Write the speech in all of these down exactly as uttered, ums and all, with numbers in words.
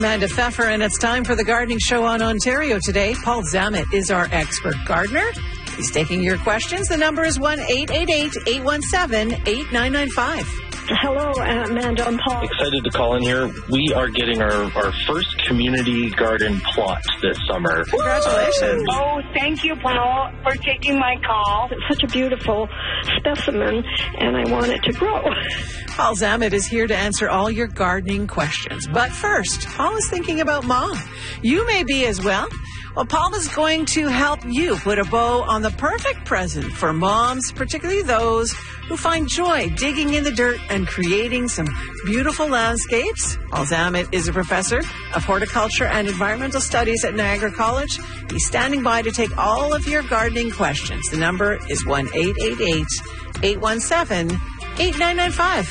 Amanda Pfeffer, and it's time for the Gardening Show on Ontario today. Paul Zammit is our expert gardener. He's taking your questions. The number is one eight eight eight, eight one seven, eight nine nine five. Hello, Amanda. I'm Paul. Excited to call in here. We are getting our, our first community garden plot this summer. Congratulations. Oh, thank you, Paul, for taking my call. It's such a beautiful specimen, and I want it to grow. Paul Zammit is here to answer all your gardening questions. But first, Paul is thinking about Mom. You may be as well. Well, Paul is going to help you put a bow on the perfect present for moms, particularly those who find joy digging in the dirt and creating some beautiful landscapes. Paul Zammit is a professor of horticulture and environmental studies at Niagara College. He's standing by to take all of your gardening questions. The number is one eight eight eight, eight one seven, eight nine nine five.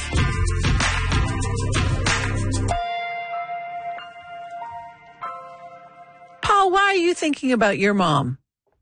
Paul, why are you thinking about your mom?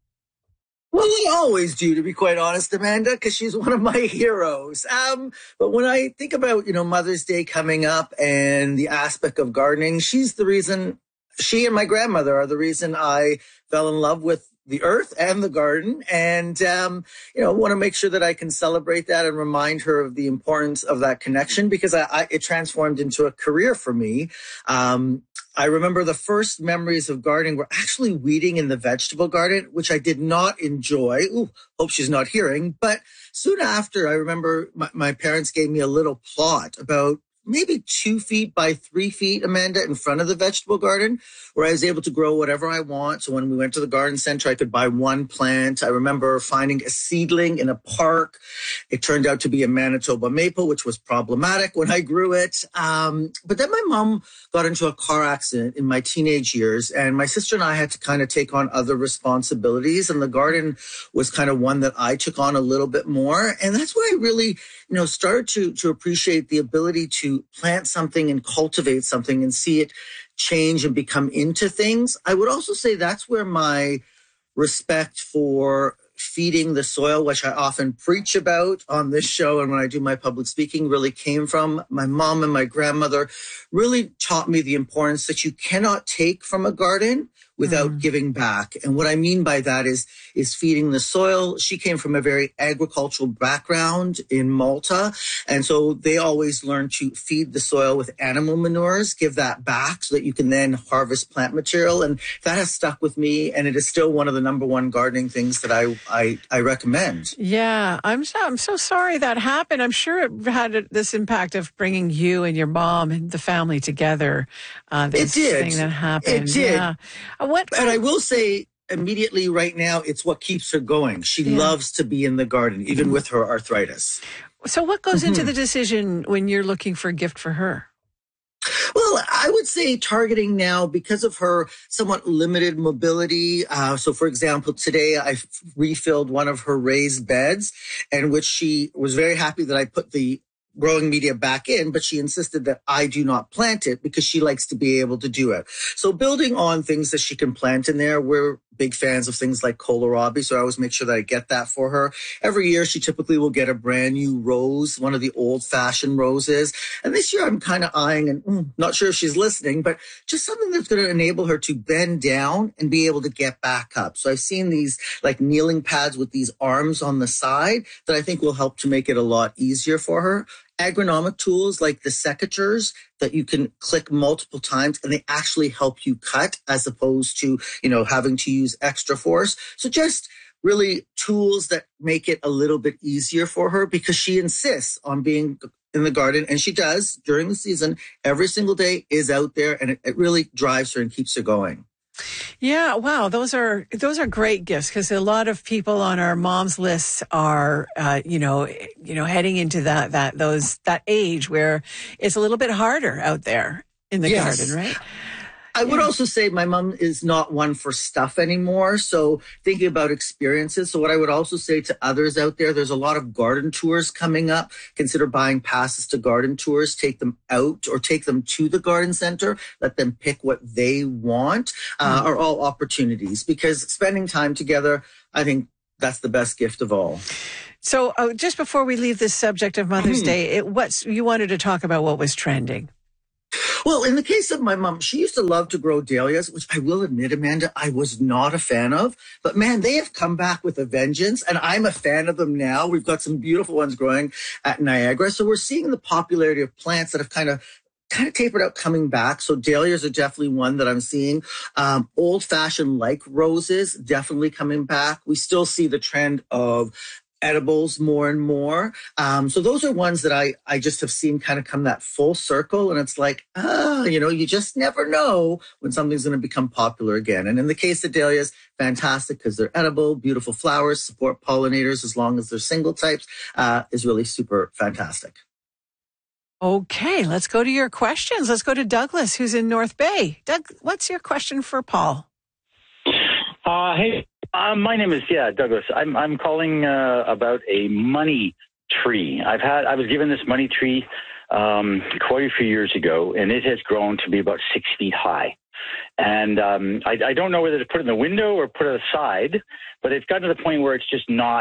Well, I always do, to be quite honest, Amanda, because she's one of my heroes. Um, but when I think about, you know, Mother's Day coming up and the aspect of gardening, she's the reason, she and my grandmother are the reason I fell in love with the earth and the garden. And, um, you know, want to make sure that I can celebrate that and remind her of the importance of that connection, because I, I, it transformed into a career for me. Um, I remember the first memories of gardening were actually weeding in the vegetable garden, which I did not enjoy. Ooh, hope she's not hearing. But soon after, I remember my, my parents gave me a little plot about maybe two feet by three feet, Amanda, in front of the vegetable garden, where I was able to grow whatever I want. So when we went to the garden center, I could buy one plant. I remember finding a seedling in a park. It turned out to be a Manitoba maple, which was problematic when I grew it. Um, but then my mom got into a car accident in my teenage years, and my sister and I had to kind of take on other responsibilities. And the garden was kind of one that I took on a little bit more. And that's where I really, you know, started to, to appreciate the ability to plant something and cultivate something and see it change and become into things. I would also say that's where my respect for feeding the soil, which I often preach about on this show and when I do my public speaking, really came from. My mom and my grandmother really taught me the importance that you cannot take from a garden without mm. giving back. And what I mean by that is, is feeding the soil. She came from a very agricultural background in Malta. And so they always learned to feed the soil with animal manures, give that back so that you can then harvest plant material. And that has stuck with me. And it is still one of the number one gardening things that I, I, I recommend. Yeah, I'm so, I'm so sorry that happened. I'm sure it had this impact of bringing you and your mom and the family together. Uh, this it did. thing that happened. It did. Yeah. What, and I will say immediately right now, it's what keeps her going. She yeah. loves to be in the garden, even mm-hmm. with her arthritis. So what goes mm-hmm. into the decision when you're looking for a gift for her? Well, I would say targeting now because of her somewhat limited mobility. Uh, so, for example, today I refilled one of her raised beds, in which she was very happy that I put the growing media back in, but she insisted that I do not plant it because she likes to be able to do it. So building on things that she can plant in there, we're big fans of things like kohlrabi, so I always make sure that I get that for her. Every year, she typically will get a brand new rose, one of the old-fashioned roses. And this year, I'm kind of eyeing, and mm, not sure if she's listening, but just something that's going to enable her to bend down and be able to get back up. So I've seen these like kneeling pads with these arms on the side that I think will help to make it a lot easier for her. Agronomic tools like the secateurs that you can click multiple times and they actually help you cut as opposed to, you know, having to use extra force. So just really tools that make it a little bit easier for her because she insists on being in the garden, and she does during the season. Every single day is out there, and it, it really drives her and keeps her going. Yeah, wow, those are those are great gifts because a lot of people on our moms lists are, uh, you know, you know, heading into that that those that age where it's a little bit harder out there in the yes. garden, right? I would also say my mom is not one for stuff anymore. So thinking about experiences. So what I would also say to others out there, there's a lot of garden tours coming up. Consider buying passes to garden tours, take them out or take them to the garden center, let them pick what they want, uh, mm-hmm. are all opportunities because spending time together, I think that's the best gift of all. So uh, just before we leave this subject of Mother's mm-hmm. Day, it, what's, you wanted to talk about what was trending. Well, in the case of my mom, she used to love to grow dahlias, which I will admit, Amanda, I was not a fan of. But man, they have come back with a vengeance, and I'm a fan of them now. We've got some beautiful ones growing at Niagara. So we're seeing the popularity of plants that have kind of kind of tapered out coming back. So dahlias are definitely one that I'm seeing. Um, old-fashioned like roses, definitely coming back. We still see the trend of edibles more and more. Um, so those are ones that I, I just have seen kind of come that full circle. And it's like, ah, you know, you just never know when something's going to become popular again. And in the case of dahlias, fantastic because they're edible, beautiful flowers, support pollinators as long as they're single types, uh, is really super fantastic. Okay, let's go to your questions. Let's go to Douglas, who's in North Bay. Doug, what's your question for Paul? Uh, hey, uh, my name is, yeah, Douglas. I'm I'm calling uh, about a money tree. I've had, I was given this money tree um, quite a few years ago, and it has grown to be about six feet high. And um, I, I don't know whether to put it in the window or put it aside, but it's gotten to the point where it's just not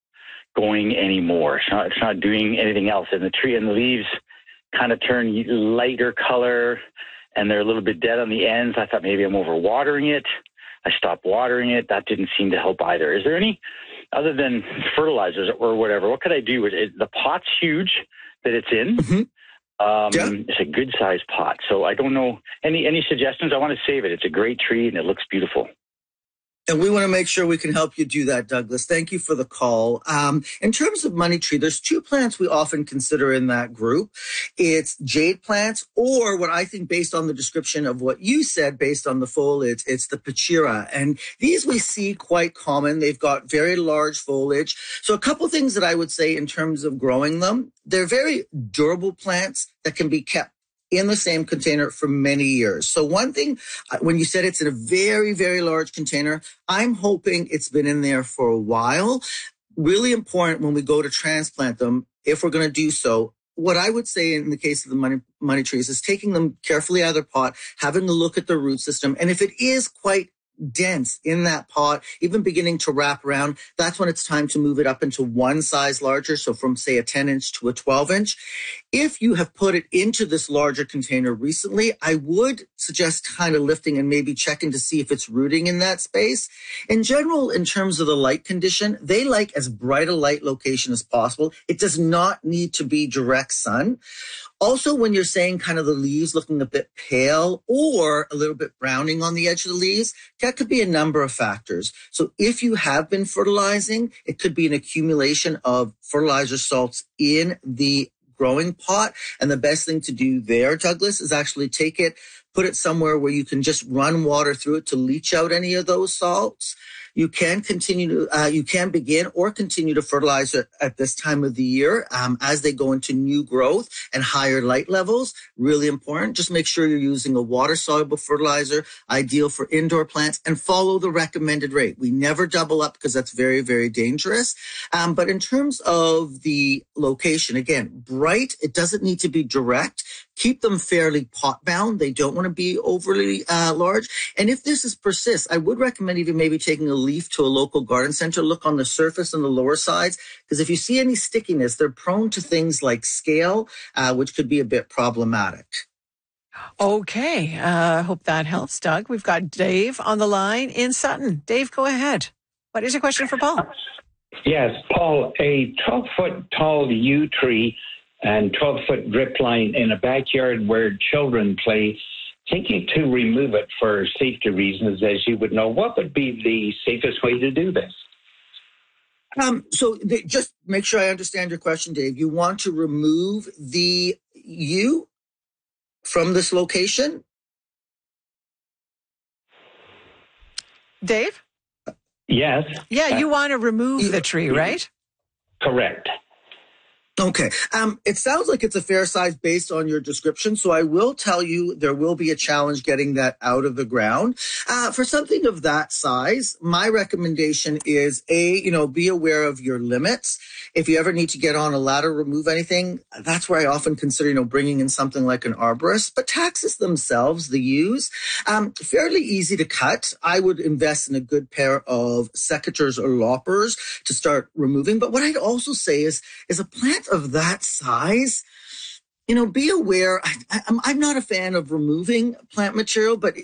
going anymore. It's not, it's not doing anything else. And the tree and the leaves kind of turn lighter color, and they're a little bit dead on the ends. I thought maybe I'm overwatering it. I stopped watering it. That didn't seem to help either. Is there any, other than fertilizers or whatever, what could I do? It, it, the pot's huge that it's in. Mm-hmm. Um, yeah. It's a good-sized pot. So I don't know. Any any suggestions? I want to save it. It's a great tree, and it looks beautiful. And we want to make sure we can help you do that, Douglas. Thank you for the call. Um, in terms of money tree, there's two plants we often consider in that group. It's jade plants, or what I think based on the description of what you said, based on the foliage, it's the Pachira. And these we see quite common. They've got very large foliage. So a couple things that I would say in terms of growing them, they're very durable plants that can be kept in the same container for many years. So one thing, when you said it's in a very, very large container, I'm hoping it's been in there for a while. Really important when we go to transplant them, if we're going to do so, what I would say in the case of the money, money trees is taking them carefully out of their pot, having a look at the root system. And if it is quite dense in that pot, even beginning to wrap around, that's when it's time to move it up into one size larger. So from say a ten inch to a twelve inch. If you have put it into this larger container recently, I would suggest kind of lifting and maybe checking to see if it's rooting in that space. In general, in terms of the light condition, they like as bright a light location as possible. It does not need to be direct sun. Also, when you're saying kind of the leaves looking a bit pale or a little bit browning on the edge of the leaves, that could be a number of factors. So if you have been fertilizing, it could be an accumulation of fertilizer salts in the growing pot. And the best thing to do there, Douglas, is actually take it, put it somewhere where you can just run water through it to leach out any of those salts. You can continue to, uh, you can begin or continue to fertilize it at this time of the year um, as they go into new growth and higher light levels. Really important. Just make sure you're using a water-soluble fertilizer, ideal for indoor plants, and follow the recommended rate. We never double up because that's very, very dangerous. Um, but in terms of the location, again, bright, it doesn't need to be direct. Keep them fairly pot-bound. They don't want to be overly uh, large. And if this is persists, I would recommend even maybe taking a leaf to a local garden center, look on the surface and the lower sides, because if you see any stickiness, they're prone to things like scale, uh, which could be a bit problematic. Okay. I uh, hope that helps, Doug. We've got Dave on the line in Sutton. Dave, go ahead. What is your question for Paul? Yes, Paul, a twelve-foot tall yew tree and twelve-foot drip line in a backyard where children play, thinking to remove it for safety reasons, as you would know. What would be the safest way to do this? Um, so the, just make sure I understand your question, Dave. You want to remove the yew from this location? Dave? Yes. Yeah, you want to remove the tree, right? Correct. Okay. Um, it sounds like it's a fair size based on your description. So I will tell you there will be a challenge getting that out of the ground. Uh, for something of that size, my recommendation is A, you know, be aware of your limits. If you ever need to get on a ladder, remove anything, that's where I often consider, you know, bringing in something like an arborist. But taxes themselves, the yews, um, fairly easy to cut. I would invest in a good pair of secateurs or loppers to start removing. But what I'd also say is, is a plant of that size, you know, be aware. I, I, I'm I'm not a fan of removing plant material, but